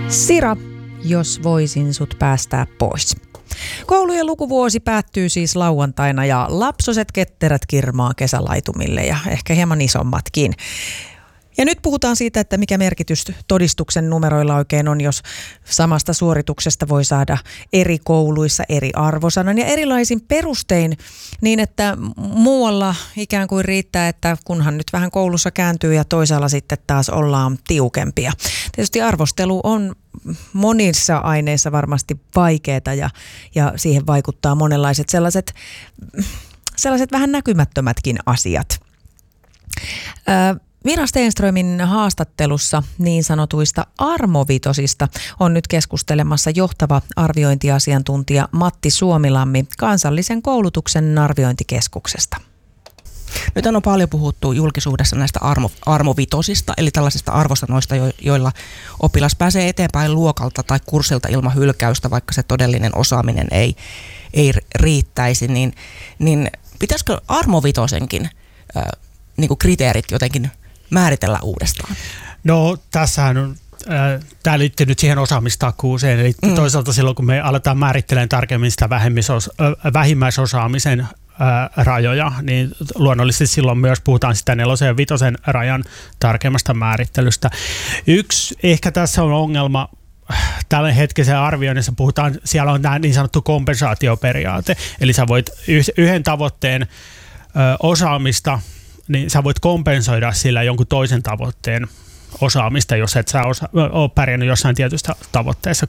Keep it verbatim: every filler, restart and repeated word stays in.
Sira, jos voisin sut päästää pois. Koulujen lukuvuosi päättyy siis lauantaina ja lapsoset ketterät kirmaa kesälaitumille ja ehkä hieman isommatkin. Ja nyt puhutaan siitä, että mikä merkitys todistuksen numeroilla oikein on, jos samasta suorituksesta voi saada eri kouluissa eri arvosanan ja erilaisin perustein niin, että muualla ikään kuin riittää, että kunhan nyt vähän koulussa kääntyy ja toisaalla sitten taas ollaan tiukempia. Tietysti arvostelu on monissa aineissa varmasti vaikeaa ja, ja siihen vaikuttaa monenlaiset sellaiset, sellaiset vähän näkymättömätkin asiat. Öö, Mira Stenströmin haastattelussa niin sanotuista armovitosista on nyt keskustelemassa johtava arviointiasiantuntija Matti Suomilammi Kansallisen koulutuksen arviointikeskuksesta. Nyt on paljon puhuttu julkisuudessa näistä armo, armovitosista, eli tällaisista arvosanoista, jo, joilla oppilas pääsee eteenpäin luokalta tai kurssilta ilman hylkäystä, vaikka se todellinen osaaminen ei, ei riittäisi. Niin, niin pitäisikö armovitosenkin äh, niin kuin kriteerit jotenkin määritellä uudestaan? No tässähän on, äh, tämä liittyy nyt siihen osaamistakuuseen, eli mm. toisaalta silloin kun me aletaan määrittelemään tarkemmin sitä äh, vähimmäisosaamisen äh, rajoja, niin luonnollisesti silloin myös puhutaan sitä nelosen ja vitosen rajan tarkemmasta määrittelystä. Yksi ehkä tässä on ongelma, tällä hetkisen arvioinnissa puhutaan, siellä on tämä niin sanottu kompensaatioperiaate, eli sä voit yhden tavoitteen ö, osaamista, niin sä voit kompensoida sillä jonkun toisen tavoitteen osaamista, jos et sä osa, ole pärjännyt jossain tietystä tavoitteessa.